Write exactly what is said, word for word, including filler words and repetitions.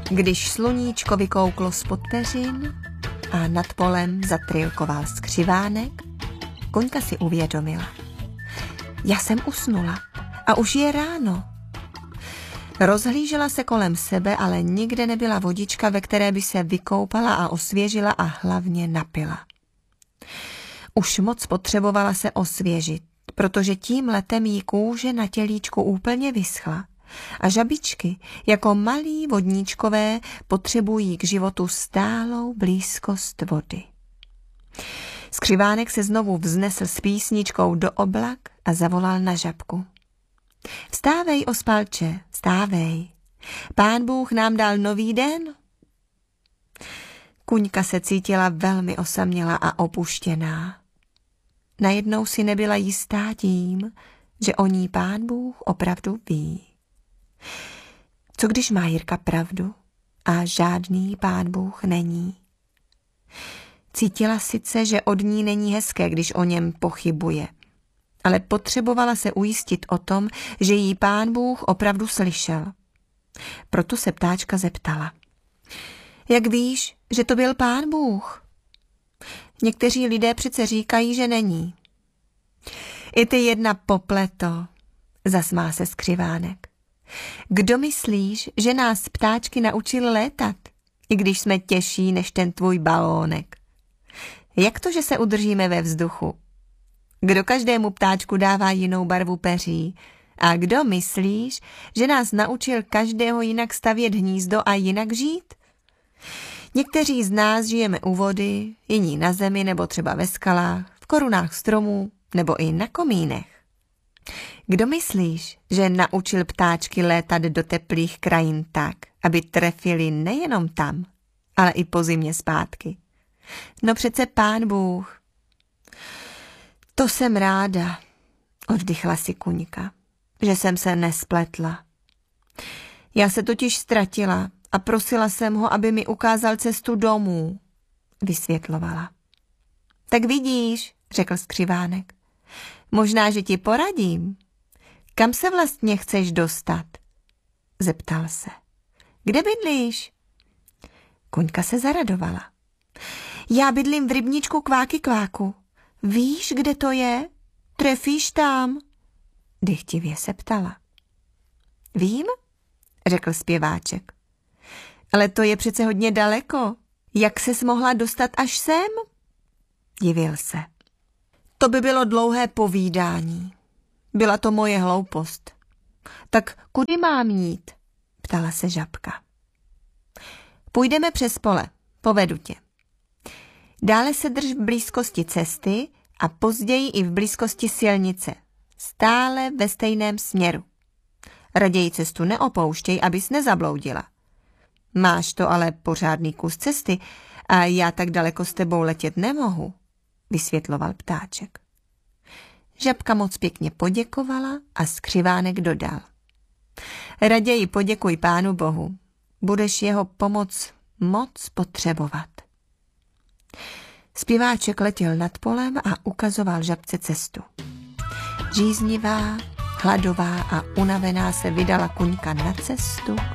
Když sluníčko vykouklo spod peřin a nad polem zatrilkoval skřivánek, Kuňka si uvědomila. Já jsem usnula a už je ráno. Rozhlížela se kolem sebe, ale nikde nebyla vodička, ve které by se vykoupala a osvěžila a hlavně napila. Už moc potřebovala se osvěžit, protože tím letem jí kůže na tělíčku úplně vyschla a žabičky jako malí vodníčkové potřebují k životu stálou blízkost vody. Skřivánek se znovu vznesl s písničkou do oblak a zavolal na žabku. Vstávej, ospalče, vstávej. Pán Bůh nám dal nový den. Kuňka se cítila velmi osamělá a opuštěná. Najednou si nebyla jistá tím, že o ní Pán Bůh opravdu ví. Co když má Jirka pravdu a žádný Pán Bůh není? Cítila sice, že od ní není hezké, když o něm pochybuje, ale potřebovala se ujistit o tom, že jí Pán Bůh opravdu slyšel. Proto se ptáčka zeptala. Jak víš, že to byl Pán Bůh? Někteří lidé přece říkají, že není. I ty jedna popleto, zasmál se skřivánek. Kdo myslíš, že nás ptáčky naučil létat, i když jsme těžší než ten tvůj balónek? Jak to, že se udržíme ve vzduchu? Kdo každému ptáčku dává jinou barvu peří? A kdo myslíš, že nás naučil každého jinak stavět hnízdo a jinak žít? Někteří z nás žijeme u vody, jiní na zemi nebo třeba ve skalách, v korunách stromů nebo i na komínech. Kdo myslíš, že naučil ptáčky létat do teplých krajin tak, aby trefili nejenom tam, ale i po zimě zpátky? No přece Pán Bůh. To jsem ráda, oddychla si Kuňka, že jsem se nespletla. Já se totiž ztratila a prosila jsem ho, aby mi ukázal cestu domů, vysvětlovala. Tak vidíš, řekl skřivánek, možná, že ti poradím. Kam se vlastně chceš dostat? Zeptal se. Kde bydlíš? Kuňka se zaradovala. Já bydlím v rybníčku Kváky Kváku. Víš, kde to je? Trefíš tam? Dychtivě se ptala. Vím, řekl zpěváček. Ale to je přece hodně daleko. Jak ses mohla dostat až sem? Divil se. To by bylo dlouhé povídání. Byla to moje hloupost. Tak kudy mám jít? Ptala se žabka. Půjdeme přes pole, povedu tě. Dále se drž v blízkosti cesty a později i v blízkosti silnice. Stále ve stejném směru. Raději cestu neopouštěj, abys nezabloudila. Máš to ale pořádný kus cesty a já tak daleko s tebou letět nemohu, vysvětloval ptáček. Žabka moc pěkně poděkovala a skřivánek dodal. Raději poděkuj Pánu Bohu. Budeš jeho pomoc moc potřebovat. Zpěváček letěl nad polem a ukazoval žabce cestu. Žíznivá, hladová a unavená se vydala Kuňka na cestu